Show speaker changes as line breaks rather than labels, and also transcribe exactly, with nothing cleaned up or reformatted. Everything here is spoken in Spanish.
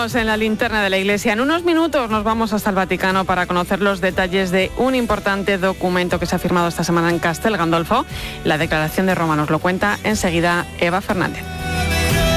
Seguimos en la linterna de la Iglesia. En unos minutos nos vamos hasta el Vaticano para conocer los detalles de un importante documento que se ha firmado esta semana en Castel Gandolfo. La Declaración de Roma nos lo cuenta enseguida Eva Fernández.